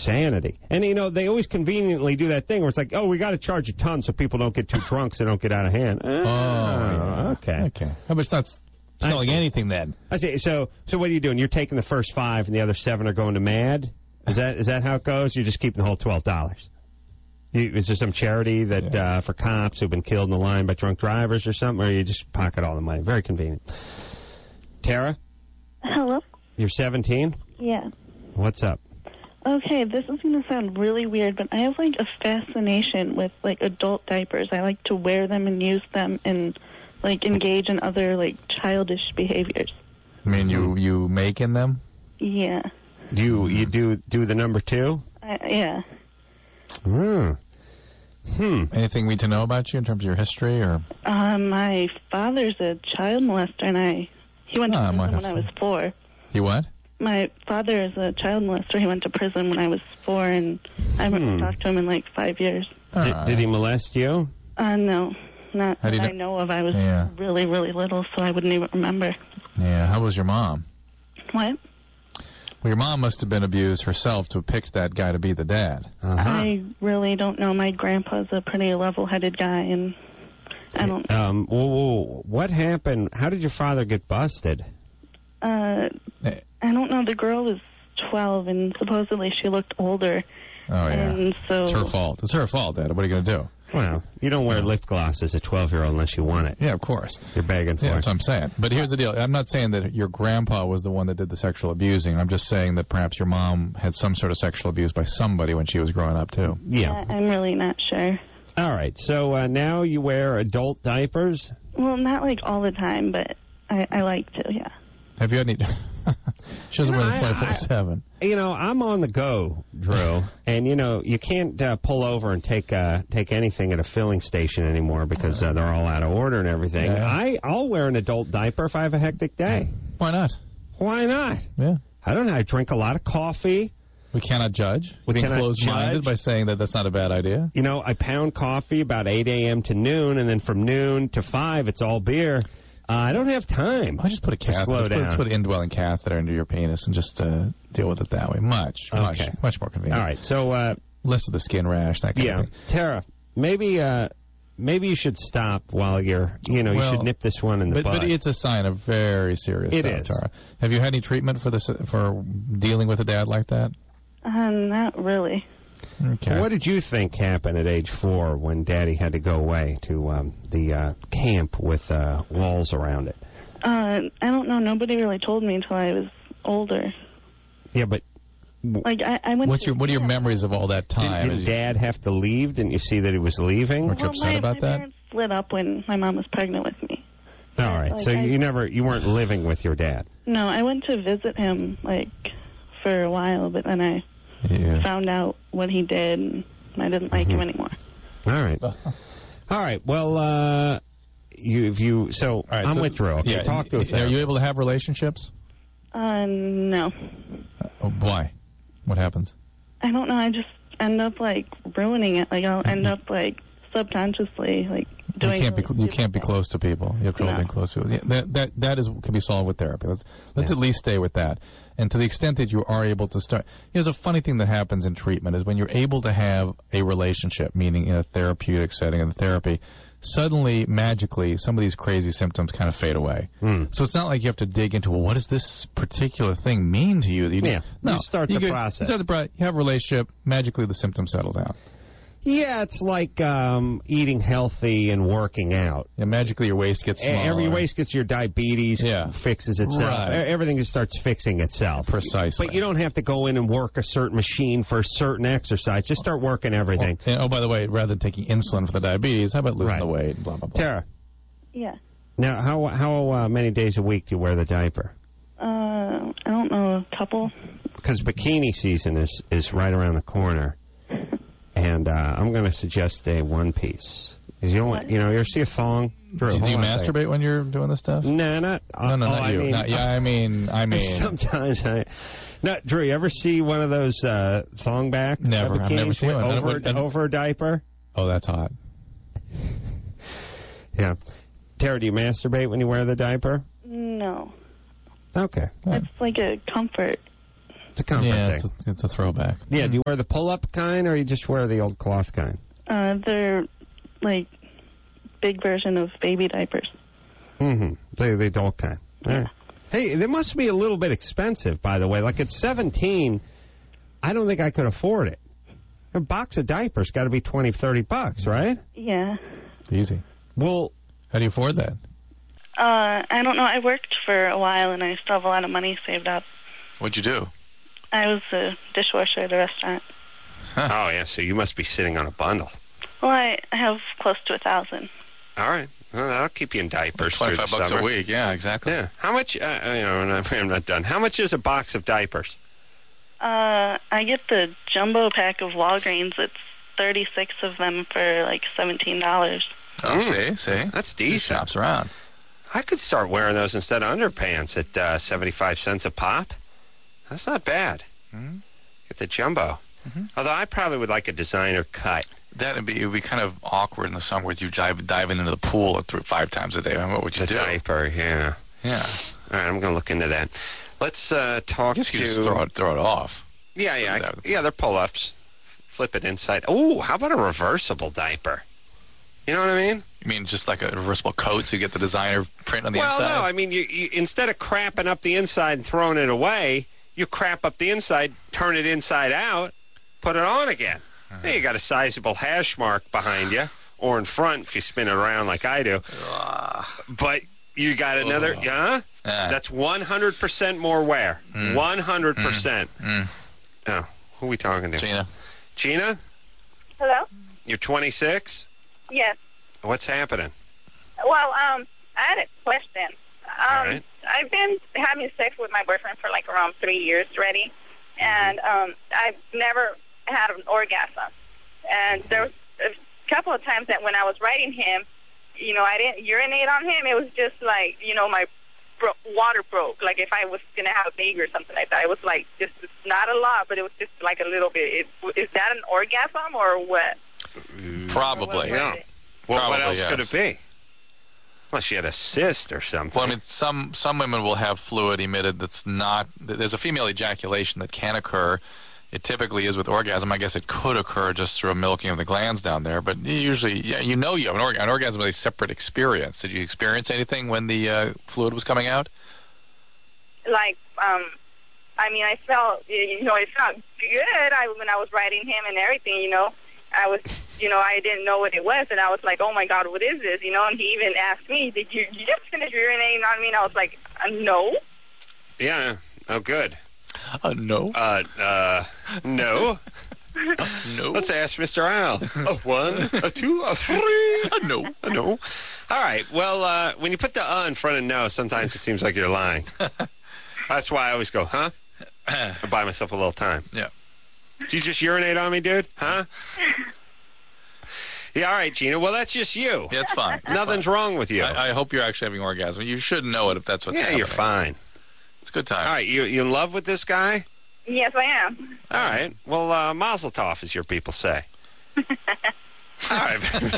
insanity. And, you know, they always conveniently do that thing where it's like, oh, we got to charge a ton so people don't get too drunk so they don't get out of hand. Okay. But it's not selling anything then. I see. So what are you doing? You're taking the first 5 and the other 7 are going to MAD? Is that how it goes? You're just keeping the whole $12? Is there some charity that for cops who've been killed in the line by drunk drivers or something, or you just pocket all the money? Very convenient. Tara? Hello? You're 17? Yeah. What's up? Okay, this is going to sound really weird, but I have, like, a fascination with, like, adult diapers. I like to wear them and use them and, like, engage in other, like, childish behaviors. I mean, you making them? Yeah. Do you do the number 2? Yeah. Anything we need to know about you in terms of your history, or? My father's a child molester, and he went to prison when I was 4. He what? My father is a child molester. He went to prison when I was 4, and I haven't talked to him in like 5 years. Did he molest you? No, not that I know of. I was really, really little, so I wouldn't even remember. Yeah. How was your mom? What? Well, your mom must have been abused herself to have picked that guy to be the dad. I really don't know. My grandpa's a pretty level-headed guy, and I don't... what happened? How did your father get busted? I don't know. The girl was 12, and supposedly she looked older. Oh, yeah. And so... It's her fault. It's her fault, Dad. What are you going to do? Well, you don't wear lip gloss as a 12-year-old unless you want it. Yeah, of course. You're begging for it. That's what I'm saying. But here's the deal. I'm not saying that your grandpa was the one that did the sexual abusing. I'm just saying that perhaps your mom had some sort of sexual abuse by somebody when she was growing up, too. Yeah. I'm really not sure. All right. So now you wear adult diapers? Well, not like all the time, but I like to, yeah. Have you had any... She doesn't wear them 24/7. You know, I'm on the go, Drew, and you can't pull over and take anything at a filling station anymore because they're all out of order and everything. Yeah. I'll wear an adult diaper if I have a hectic day. Why not? Why not? Yeah. I don't know. I drink a lot of coffee. We cannot judge. We're being closed-minded by saying that that's not a bad idea. You know, I pound coffee about 8 a.m. to noon, and then from noon to 5, it's all beer. I don't have time. I'll just put a catheter. Let's put an indwelling catheter into your penis and just deal with it that way. Much more convenient. All right. So less of the skin rash, that kind of thing. Tara, maybe you should stop while you're. You should nip this one in the butt. But it's a sign of very serious stuff, Tara. Have you had any treatment for this for dealing with a dad like that? Not really. Okay. What did you think happened at age 4 when Daddy had to go away to the camp with walls around it? I don't know. Nobody really told me until I was older. Yeah, but... Like, I went What are your memories of all that time? Did Dad have to leave? Didn't you see that he was leaving? Weren't you upset about that? My parents split up when my mom was pregnant with me. All right. So you weren't living with your dad? No, I went to visit him, for a while, but then I... found out what he did, and I didn't like him anymore. All right. Well, I'm with Drew. Okay, talk to a therapist. Are you able to have relationships? No. Why? What happens? I don't know. I just end up ruining it. I'll end up subconsciously doing. You can't be close to people. You have trouble being close to people. Yeah, that can be solved with therapy. Let's at least stay with that. And to the extent that you are able to start, there's a funny thing that happens in treatment is when you're able to have a relationship, meaning in a therapeutic setting in therapy, suddenly, magically, some of these crazy symptoms kind of fade away. So it's not like you have to dig into, what does this particular thing mean to you? You start the process. You have a relationship, magically the symptoms settle down. Yeah, it's like eating healthy and working out. Yeah, magically your waist gets smaller. Every waist gets your diabetes, fixes itself. Right. Everything just starts fixing itself. Precisely. But you don't have to go in and work a certain machine for a certain exercise. Just start working everything. By the way, rather than taking insulin for the diabetes, how about losing the weight? Blah, blah, blah. Tara. Yeah. Now, how many days a week do you wear the diaper? I don't know, a couple. Because bikini season is right around the corner. And I'm going to suggest a one-piece. Because you ever see a thong? Drew, do you masturbate when you're doing this stuff? No, not you. I mean. Sometimes Drew, you ever see one of those thong back? Never. I've never seen one. Over a diaper? Oh, that's hot. Yeah. Tara, do you masturbate when you wear the diaper? No. Okay. It's like a comfort. It's a comfort Yeah, thing. it's a throwback. Yeah, do you wear the pull-up kind, or you just wear the old cloth kind? They're like big version of baby diapers. Mm-hmm. The adult kind. All right. Hey, they must be a little bit expensive, by the way. Like at 17, I don't think I could afford it. A box of diapers got to be $20-$30, right? Yeah. Easy. Well, how do you afford that? I don't know. I worked for a while, and I still have a lot of money saved up. What'd you do? I was a dishwasher at a restaurant. Huh. Oh, yeah, so you must be sitting on a bundle. Well, I have close to 1,000. All right. Well, that'll keep you in diapers through the $25 summer. a week. Yeah, exactly. Yeah. How much, I'm not done. How much is a box of diapers? I get the jumbo pack of Walgreens. It's 36 of them for like $17. Oh, see? That's These decent. shops around. I could start wearing those instead of underpants at 75 cents a pop. That's not bad. Mm-hmm. Get the jumbo. Mm-hmm. Although I probably would like a designer cut. It would be kind of awkward in the summer with you diving into the pool 5 times a day. I mean, what would you The do? diaper, yeah. Yeah. All right, I'm going to look into that. Let's talk I guess to... you just throw it off. Yeah, they're pull-ups. Flip it inside. Ooh, how about a reversible diaper? You know what I mean? You mean just like a reversible coat so you get the designer print on the inside? Well, no, I mean, you instead of crapping up the inside and throwing it away, you crap up the inside, turn it inside out, put it on again. Hey, you got a sizable hash mark behind you, or in front if you spin it around like I do. But you got another, that's 100% more wear. 100%. Oh, who are we talking to? Gina. Gina? Hello? You're 26? Yes. What's happening? Well, I had a question. All right. I've been having sex with my boyfriend for like around 3 years already, and I've never had an orgasm. And there was a couple of times that when I was writing him, I didn't urinate on him. It was just like, my water broke. Like if I was going to have a baby or something like that. It was like just not a lot, but it was just like a little bit. Is that an orgasm or what? Probably. Yeah. Well, what Probably, else could it be? Unless you had a cyst or something. Well, I mean, some women will have fluid emitted that's not... There's a female ejaculation that can occur. It typically is with orgasm. I guess it could occur just through a milking of the glands down there. But usually, you have an orgasm. An orgasm is a separate experience. Did you experience anything when the fluid was coming out? Like, I felt, it felt good when I was writing him and everything, I was, I didn't know what it was, and I was like, oh, my God, what is this, And he even asked me, did you just finish urinating on me? And I was like, no. Yeah. Oh, good. No. No. No. Let's ask Mr. Al. A 1, a 2, a 3. No. A no. All right. Well, when you put the in front of no, sometimes it seems like you're lying. That's why I always go, huh? I buy myself a little time. Yeah. Did you just urinate on me, dude? Huh? Yeah, all right, Gina. Well, that's just you. Yeah, it's fine. Nothing's wrong with you. I hope you're actually having orgasm. You should know it if that's what's happening. You're fine. It's a good time. All right, you in love with this guy? Yes, I am. All right. Well, mazel tov, as your people say. All right.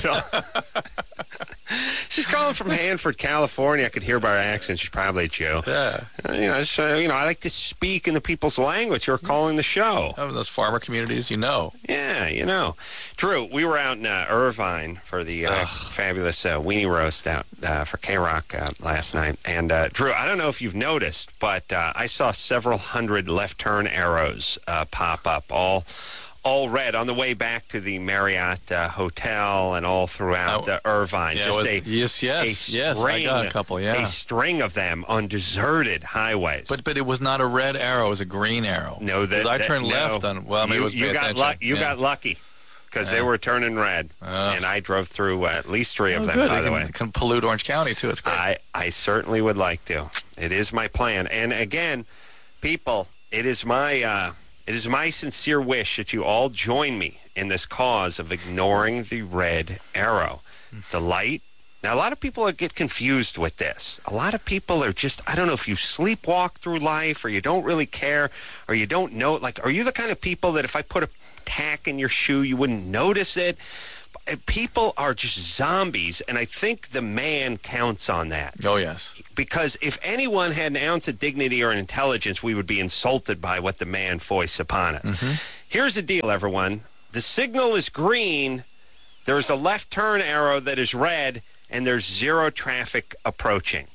She's calling from Hanford, California. I could hear by her accent she's probably a Jew. Yeah. I like to speak in the people's language who are calling the show. Oh, those farmer communities, Yeah, Drew, we were out in Irvine for the fabulous weenie roast out for K-Rock last night. And, Drew, I don't know if you've noticed, but I saw several hundred left turn arrows pop up, all red on the way back to the Marriott Hotel and all throughout Irvine. Yeah, yes, I got a couple, a string of them on deserted highways. But it was not a red arrow; it was a green arrow. No, because I turned left on. Well, maybe it was you got lucky because they were turning red, and I drove through at least 3 of them. Good. By the way, can pollute Orange County too. It's great. I certainly would like to. It is my plan, and again, people, it is my sincere wish that you all join me in this cause of ignoring the red arrow. The light. Now, a lot of people get confused with this. A lot of people are just, I don't know if you sleepwalk through life or you don't really care or you don't know. Like, are you the kind of people that if I put a tack in your shoe, you wouldn't notice it? people are just zombies, and I think the man counts on that. Oh, yes. Because if anyone had an ounce of dignity or intelligence, we would be insulted by what the man foists upon us. Here's the deal, everyone. The signal is green. There's a left turn arrow that is red, and there's zero traffic approaching.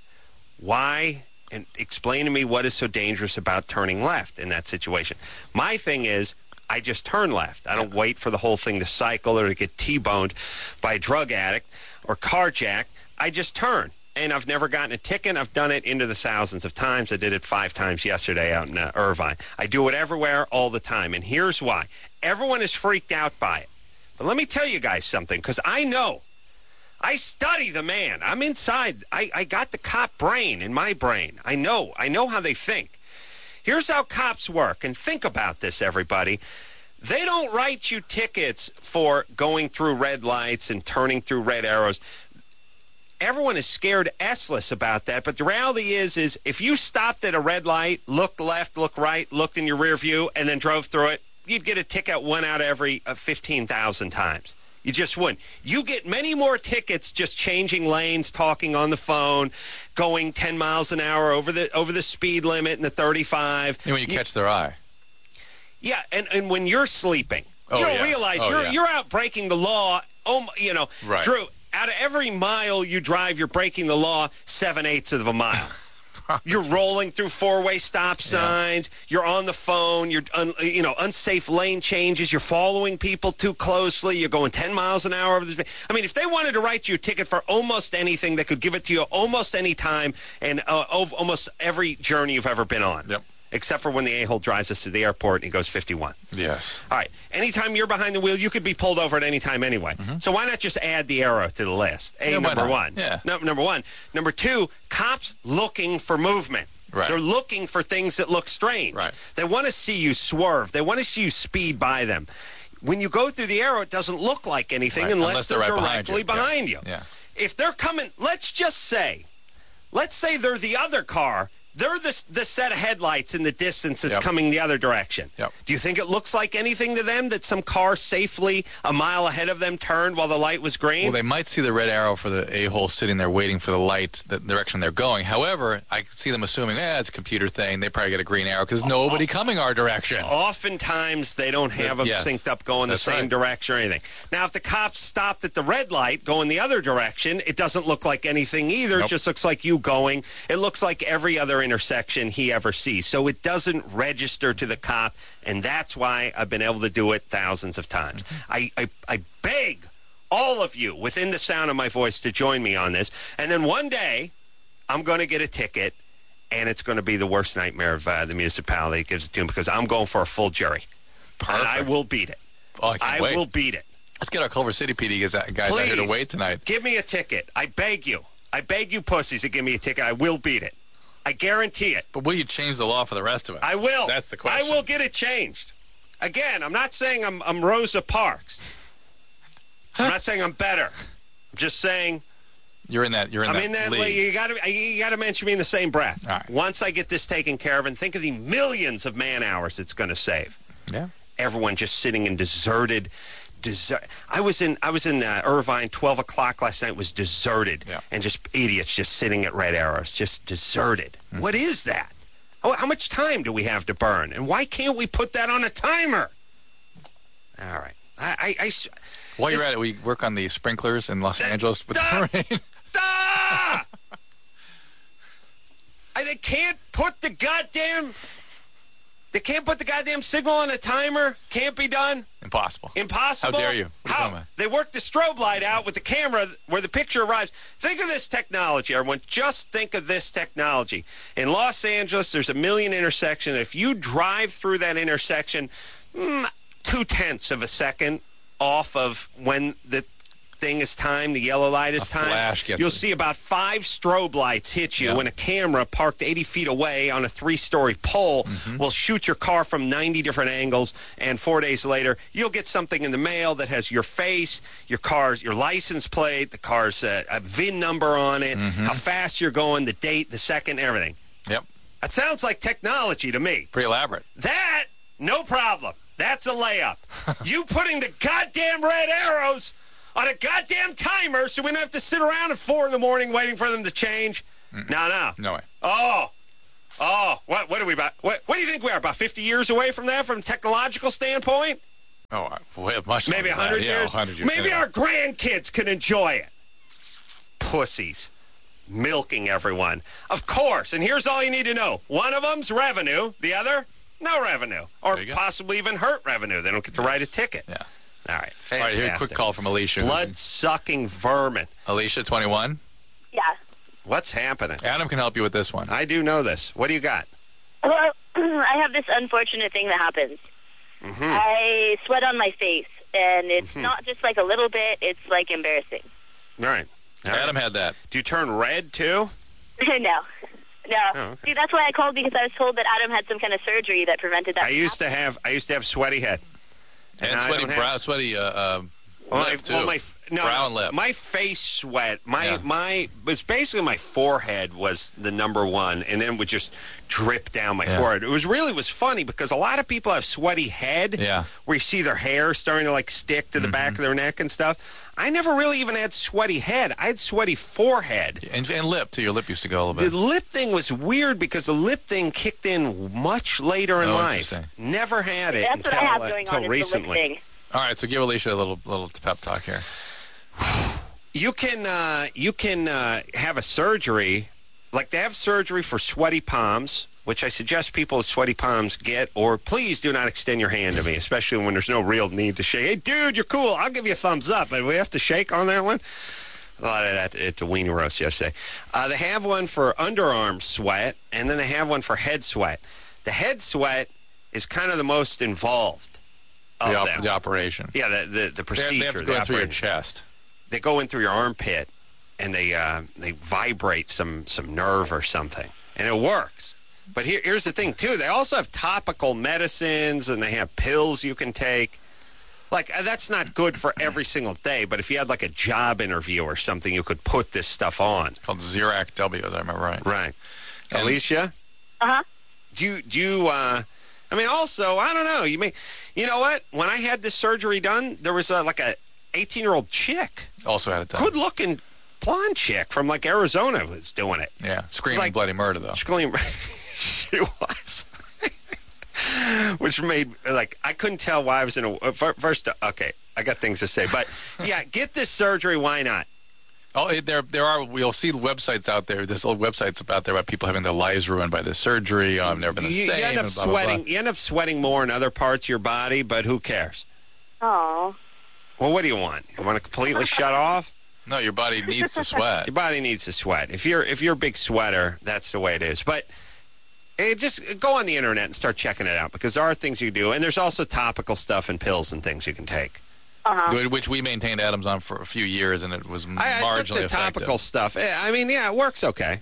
Why? And explain to me what is so dangerous about turning left in that situation. My thing is, I just turn left. I don't wait for the whole thing to cycle or to get T-boned by a drug addict or carjacked. I just turn. And I've never gotten a ticket. I've done it into the thousands of times. I did it 5 times yesterday out in Irvine. I do it everywhere all the time. And here's why. Everyone is freaked out by it. But let me tell you guys something, because I know. I study the man. I'm inside. I got the cop brain in my brain. I know how they think. Here's how cops work, and think about this, everybody. They don't write you tickets for going through red lights and turning through red arrows. Everyone is scared S-less about that, but the reality is if you stopped at a red light, looked left, looked right, looked in your rear view, and then drove through it, you'd get a ticket 1 out of every 15,000 times. You just wouldn't. You get many more tickets just changing lanes, talking on the phone, going 10 miles an hour over the speed limit in the 35. And when you catch their eye. Yeah, and when you're sleeping. You don't realize you're out breaking the law. Right. Drew, out of every mile you drive, you're breaking the law 7/8 of a mile. You're rolling through 4-way stop signs. Yeah. You're on the phone. You're, unsafe lane changes. You're following people too closely. You're going 10 miles an hour over the speed. I mean, if they wanted to write you a ticket for almost anything, they could give it to you almost any time and almost every journey you've ever been on. Yep. Except for when the a-hole drives us to the airport and he goes 51. Yes. All right. Anytime you're behind the wheel, you could be pulled over at any time anyway. So why not just add the arrow to the list? Number one. Yeah. Number one. Number two, cops looking for movement. Right. They're looking for things that look strange. Right. They want to see you swerve. They want to see you speed by them. When you go through the arrow, it doesn't look like anything unless they're right directly behind you. Yeah. If they're coming, let's say they're the other car. They're the set of headlights in the distance that's coming the other direction. Yep. Do you think it looks like anything to them that some car safely a mile ahead of them turned while the light was green? Well, they might see the red arrow for the a-hole sitting there waiting for the light, the direction they're going. However, I see them assuming, it's a computer thing. They probably get a green arrow because nobody coming our direction. Oftentimes, they don't have them synced up going the same direction or anything. Now, if the cops stopped at the red light going the other direction, it doesn't look like anything either. It just looks like you going. It looks like every other intersection he ever sees. So it doesn't register to the cop, and that's why I've been able to do it thousands of times. I beg all of you within the sound of my voice to join me on this, and then one day I'm going to get a ticket, and it's going to be the worst nightmare of the municipality gives it to him because I'm going for a full jury. Perfect. And I will beat it. Oh, I will beat it. Let's get our Culver City PD guys out here to wait tonight. Give me a ticket. I beg you. I beg you pussies to give me a ticket. I will beat it. I guarantee it. But will you change the law for the rest of us? I will. That's the question. I will get it changed. Again, I'm not saying I'm Rosa Parks. I'm not saying I'm better. I'm just saying you're in that league. You got to mention me in the same breath. All right. Once I get this taken care of, and think of the millions of man hours it's going to save. Yeah. Everyone just sitting in deserted. I was in Irvine. 12 o'clock last night was deserted, and just idiots just sitting at red arrows, just deserted. What is that? How much time do we have to burn, and why can't we put that on a timer? All right, while you're at it, we work on the sprinklers in Los Angeles with the rain. They can't put the goddamn. They can't put the goddamn signal on a timer? Can't be done? Impossible. Impossible? How dare you? How? They work the strobe light out with the camera where the picture arrives. Think of this technology, everyone. Just think of this technology. In Los Angeles, there's a million intersections. If you drive through that intersection 0.2 of a second off of when the thing is timed, the yellow light is timed, you'll see about 5 strobe lights hit you, and a camera parked 80 feet away on a 3-story pole will shoot your car from 90 different angles, and 4 days later, you'll get something in the mail that has your face, your license plate, the car's a VIN number on it, how fast you're going, the date, the second, everything. Yep. That sounds like technology to me. Pretty elaborate. That, no problem. That's a layup. You putting the goddamn red arrows on a goddamn timer so we don't have to sit around at 4 in the morning waiting for them to change? No. No way. Oh, what are we about? What do you think we are? About 50 years away from that, from a technological standpoint? Oh, we have much. Maybe 100 years. 100 years. Maybe our grandkids can enjoy it. Pussies, milking everyone. Of course. And here's all you need to know: one of them's revenue, the other no revenue, or possibly even hurt revenue. They don't get to write a ticket. Yeah. All right. Fantastic. All right. Here's a quick call from Alicia. Blood-sucking vermin. Alicia, 21. Yeah. What's happening? Adam can help you with this one. I do know this. What do you got? Well, I have this unfortunate thing that happens. Mm-hmm. I sweat on my face, and it's not just like a little bit. It's like embarrassing. All right. Adam had that. Do you turn red too? No. Oh, okay. See, that's why I called, because I was told that Adam had some kind of surgery that prevented that. I used to have sweaty head. And sweaty brow, sweaty lip too. Brown lip. My face sweat. My was basically my forehead was the number one, and then would just drip down my forehead. It was funny because a lot of people have sweaty head, where you see their hair starting to like stick to the back of their neck and stuff. I never really even had sweaty head. I had sweaty forehead. And lip, too. Your lip used to go a little bit. The lip thing was weird because the lip thing kicked in much later in life. Never had it That's what I have going on, recently. The lip thing. All right, so give Alicia a little pep talk here. You can have a surgery, like they have surgery for sweaty palms, which I suggest people with sweaty palms get, or please do not extend your hand to me, especially when there's no real need to shake. Hey, dude, you're cool. I'll give you a thumbs up, but we have to shake on that one. A lot of that at the Weenie Roast yesterday. They have one for underarm sweat, and then they have one for head sweat. The head sweat is kind of the most involved of them. The operation. Yeah, the procedure. They have to go through your chest. They go in through your armpit, and they vibrate some nerve or something, and it works. But here's the thing, too. They also have topical medicines, and they have pills you can take. Like, that's not good for every single day, but if you had, like, a job interview or something, you could put this stuff on. It's called Xerac W, as I remember right. Right. And Alicia? Uh-huh. Do you I mean, also, I don't know. You know what? When I had this surgery done, there was, like, a 18-year-old chick. Also had it done. Good-looking blonde chick from, like, Arizona was doing it. Yeah, screaming bloody murder, though. Screaming. She was. Which made, like, I couldn't tell why I was in a... First, okay, I got things to say. But, yeah, get this surgery. Why not? Oh, there are... You'll see websites out there. There's old websites out there about people having their lives ruined by this surgery. I've never been the same. You end up sweating. You end up sweating more in other parts of your body, but who cares? Oh. Well, what do you want? You want to completely shut off? No, your body needs to sweat. Your body needs to sweat. If you're a big sweater, that's the way it is. But... just go on the internet and start checking it out, because there are things you can do, and there's also topical stuff and pills and things you can take. Uh-huh. Which we maintained Adams on for a few years, and it was marginally I took the topical stuff. I mean, yeah, it works okay.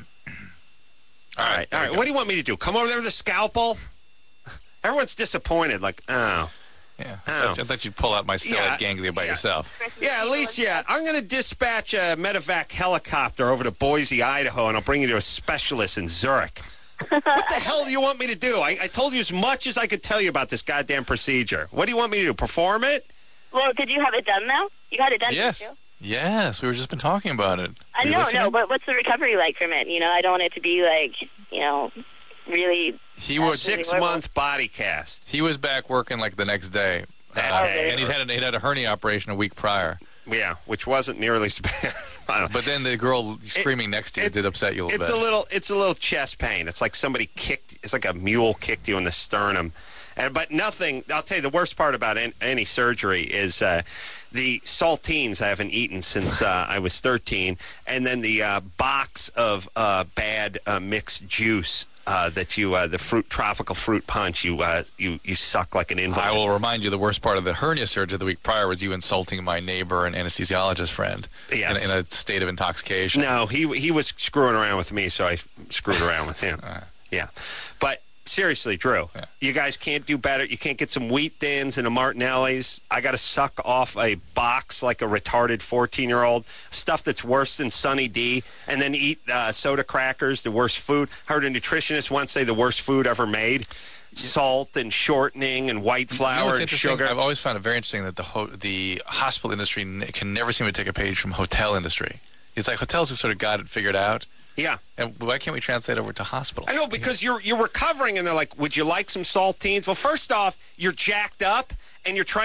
All right. What do you want me to do? Come over there with a scalpel? Everyone's disappointed, like, oh. Yeah, I thought you'd pull out my stellate ganglia by yourself. Yeah, Alicia, I'm going to dispatch a medevac helicopter over to Boise, Idaho, and I'll bring you to a specialist in Zurich. What the hell do you want me to do? I told you as much as I could tell you about this goddamn procedure. What do you want me to do, perform it? Well, did you have it done, though? You had it done, yes. didn't you? Yes, we were just been talking about it. I know, but what's the recovery like from it? You know, I don't want it to be like, really... He was 6-month body cast. He was back working like the next day. And he'd had a hernia operation a week prior. Yeah, which wasn't nearly as bad. But then the girl screaming next to you did upset you a little bit. It's a little chest pain. It's like somebody it's like a mule kicked you in the sternum. But nothing, I'll tell you, the worst part about any surgery is the saltines I haven't eaten since I was 13, and then the box of bad mixed juice that the tropical fruit punch, you suck like an invalid. I will remind you, the worst part of the hernia surgery the week prior was you insulting my neighbor and anesthesiologist friend in a state of intoxication. No, he was screwing around with me, so I screwed around with him. Yeah. But seriously, Drew, you guys can't do better. You can't get some wheat thins and a Martinelli's. I got to suck off a box like a retarded 14-year-old, stuff that's worse than Sunny D, and then eat soda crackers, the worst food. Heard a nutritionist once say the worst food ever made. salt and shortening and white flour what's and sugar. I've always found it very interesting that the hospital industry can never seem to take a page from hotel industry. It's like hotels have sort of got it figured out. Yeah. And why can't we translate over to hospitals? I know, because you're recovering, and they're like, would you like some saltines? Well, first off, you're jacked up, and you're trying